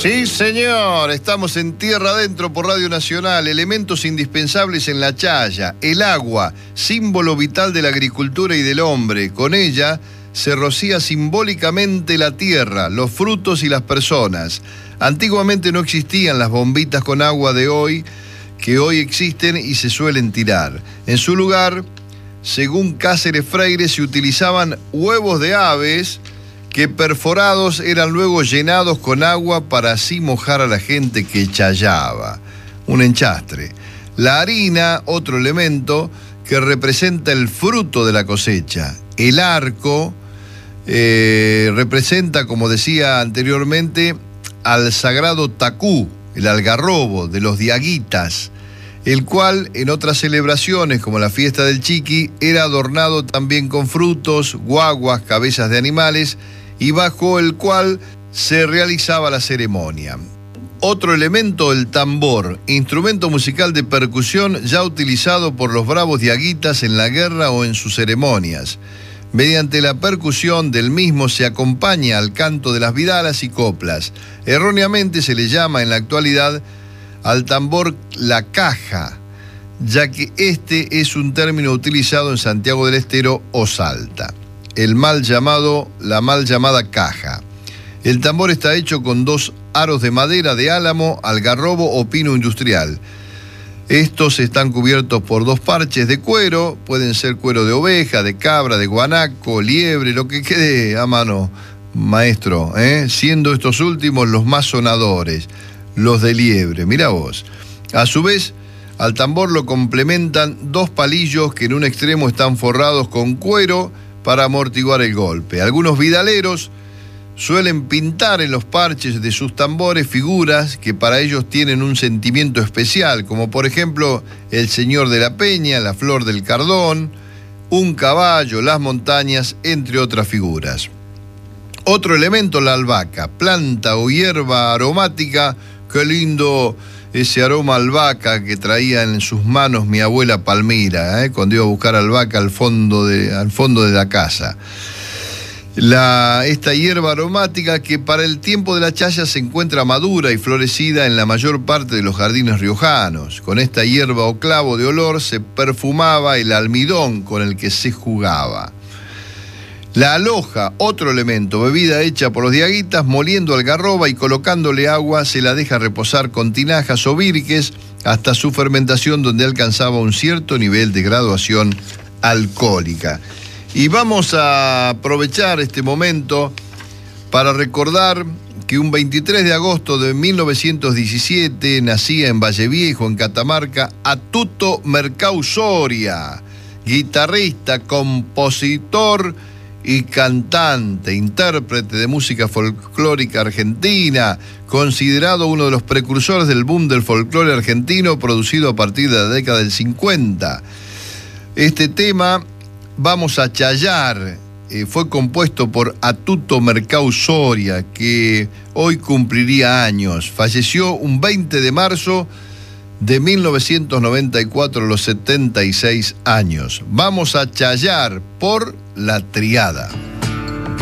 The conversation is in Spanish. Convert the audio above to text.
Sí, señor, estamos en Tierra Adentro por Radio Nacional. Elementos indispensables en la chaya. El agua, símbolo vital de la agricultura y del hombre. Con ella se rocía simbólicamente la tierra, los frutos y las personas. Antiguamente no existían las bombitas con agua de hoy, que hoy existen y se suelen tirar. En su lugar, según Cáceres Freire, se utilizaban huevos de aves que perforados eran luego llenados con agua para así mojar a la gente que chayaba. Un enchastre. La harina, otro elemento que representa el fruto de la cosecha. El arco representa, como decía anteriormente, al sagrado tacú, el algarrobo de los diaguitas, el cual en otras celebraciones como la fiesta del Chiqui era adornado también con frutos, guaguas, cabezas de animales, y bajo el cual se realizaba la ceremonia. Otro elemento, el tambor, instrumento musical de percusión ya utilizado por los bravos diaguitas en la guerra o en sus ceremonias. Mediante la percusión del mismo se acompaña al canto de las vidalas y coplas. Erróneamente se le llama en la actualidad al tambor la caja, ya que este es un término utilizado en Santiago del Estero o Salta. La mal llamada caja. El tambor está hecho con 2 aros de madera de álamo, algarrobo o pino industrial. Estos están cubiertos por 2 parches de cuero, pueden ser cuero de oveja, de cabra, de guanaco, liebre, lo que quede a mano, maestro, siendo estos últimos los más sonadores, los de liebre, mira vos. A su vez, al tambor lo complementan 2 palillos que en un extremo están forrados con cuero para amortiguar el golpe. Algunos vidaleros suelen pintar en los parches de sus tambores figuras que para ellos tienen un sentimiento especial, como por ejemplo el Señor de la Peña, la Flor del Cardón, un caballo, las montañas, entre otras figuras. Otro elemento, la albahaca, planta o hierba aromática. Qué lindo ese aroma a albahaca que traía en sus manos mi abuela Palmira, cuando iba a buscar albahaca al fondo de la casa. Esta hierba aromática que para el tiempo de la chaya se encuentra madura y florecida en la mayor parte de los jardines riojanos. Con esta hierba o clavo de olor se perfumaba el almidón con el que se jugaba. La aloja, otro elemento, bebida hecha por los diaguitas, moliendo algarroba y colocándole agua, se la deja reposar con tinajas o birques hasta su fermentación, donde alcanzaba un cierto nivel de graduación alcohólica. Y vamos a aprovechar este momento para recordar que un 23 de agosto de 1917 nacía en Valleviejo, en Catamarca, Atuto Mercau Soria, guitarrista, compositor y cantante, intérprete de música folclórica argentina, considerado uno de los precursores del boom del folclore argentino producido a partir de la década del 50. Este tema, Vamos a Chayar, fue compuesto por Atuto Mercau Soria, que hoy cumpliría años. Falleció un 20 de marzo de 1994, a los 76 años. Vamos a Chayar por La Triada.